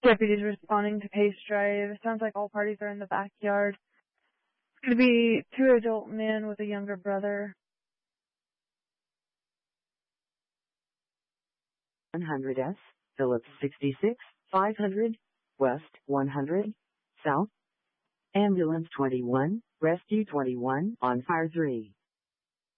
Deputies responding to Pace Drive. Sounds like all parties are in the backyard. It's going to be 2 adult men with a younger brother. 100S, Phillips 66, 500, West 100, South. Ambulance 21, Rescue 21, on fire 3.